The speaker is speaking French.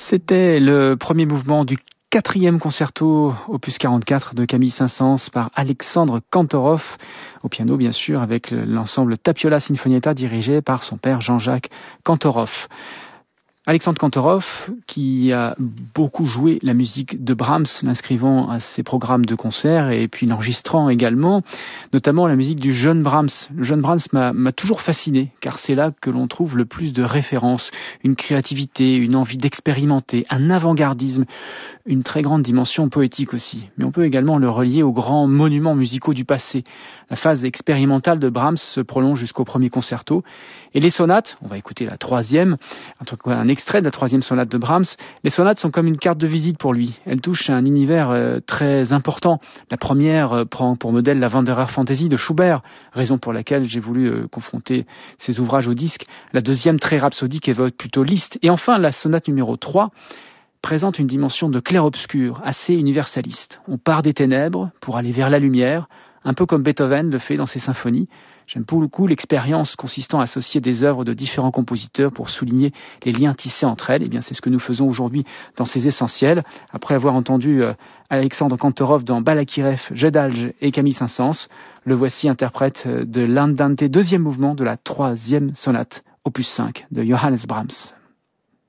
C'était le premier mouvement du quatrième concerto opus 44 de Camille Saint-Saëns par Alexandre Kantorov, au piano bien sûr, avec l'ensemble Tapiola Sinfonietta dirigé par son père Jean-Jacques Kantorov. Alexandre Kantorov, qui a beaucoup joué la musique de Brahms, l'inscrivant à ses programmes de concert et puis l'enregistrant également, notamment la musique du jeune Brahms. Le jeune Brahms m'a toujours fasciné, car c'est là que l'on trouve le plus de références, une créativité, une envie d'expérimenter, un avant-gardisme, une très grande dimension poétique aussi. Mais on peut également le relier aux grands monuments musicaux du passé. La phase expérimentale de Brahms se prolonge jusqu'au premier concerto. Et les sonates, on va écouter la troisième, un extrait de la troisième sonate de Brahms. Les sonates sont comme une carte de visite pour lui. Elles touchent à un univers très important. La première prend pour modèle la Wanderer Fantasy de Schubert, raison pour laquelle j'ai voulu confronter ces ouvrages au disque. La deuxième, très rhapsodique, évoque plutôt Liszt. Et enfin, la sonate numéro 3 présente une dimension de clair-obscur assez universaliste. On part des ténèbres pour aller vers la lumière, un peu comme Beethoven le fait dans ses symphonies. J'aime beaucoup l'expérience consistant à associer des œuvres de différents compositeurs pour souligner les liens tissés entre elles. Et bien, c'est ce que nous faisons aujourd'hui dans ces essentiels. Après avoir entendu Alexandre Kantorov dans Balakirev, Jedalj et Camille Saint-Saëns, le voici interprète de l'Andante deuxième mouvement de la troisième sonate, opus 5 de Johannes Brahms.